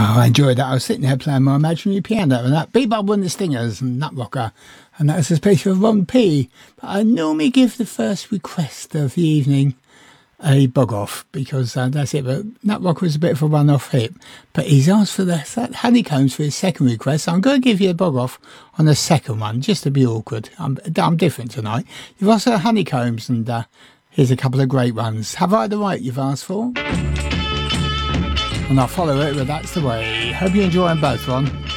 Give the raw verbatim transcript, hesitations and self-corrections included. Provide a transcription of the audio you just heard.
I enjoyed that. I was sitting there playing my imaginary piano and that Bebop and the Stingers and Nut Rocker, and that was a piece of Ron P. But I normally give the first request of the evening a bug off because uh, that's it. But Nut Rocker was a bit of a one-off hit. But he's asked for the Honeycombs for his second request. So I'm going to give you a bug off on the second one just to be awkward. I'm, I'm different tonight. You've asked for Honeycombs, and uh, here's a couple of great ones. Have I the Right you've asked for? And I'll follow it, but that's the way. Hope you enjoy them both, Ron.